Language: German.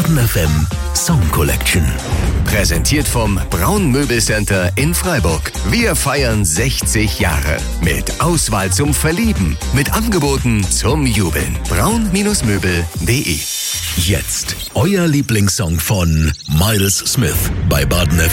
Baden FM Song Collection. Präsentiert vom Braun Möbelcenter in Freiburg. Wir feiern 60 Jahre. Mit Auswahl zum Verlieben. Mit Angeboten zum Jubeln. braun-möbel.de. Jetzt euer Lieblingssong von Miles Smith bei Baden FM.